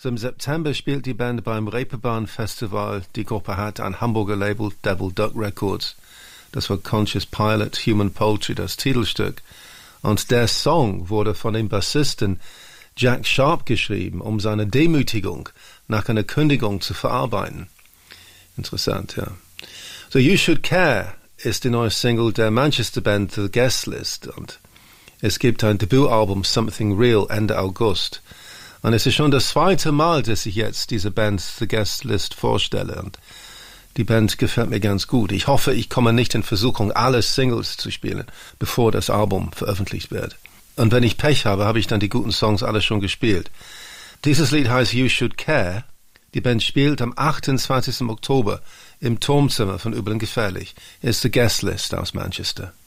Im September spielt die Band beim Reeperbahn Festival. Die Gruppe hat ein Hamburger Label, Devil Duck Records. Das war Conscious Pilot, Human Poultry, das Titelstück. Und der Song wurde von dem Bassisten Jack Sharp geschrieben, um seine Demütigung nach einer Kündigung zu verarbeiten. Interessant, ja. So, You Should Care ist die neue Single der Manchester-Band The Guest List. Und es gibt ein Debütalbum, Something Real, Ende August. Und es ist schon das zweite Mal, dass ich jetzt diese Band The Guest List vorstelle. Und die Band gefällt mir ganz gut. Ich hoffe, ich komme nicht in Versuchung, alle Singles zu spielen, bevor das Album veröffentlicht wird. Und wenn ich Pech habe, habe ich dann die guten Songs alle schon gespielt. Dieses Lied heißt You Should Care. Die Band spielt am 28. Oktober im Turmzimmer von Übel und Gefährlich. Hier ist The Guest List aus Manchester.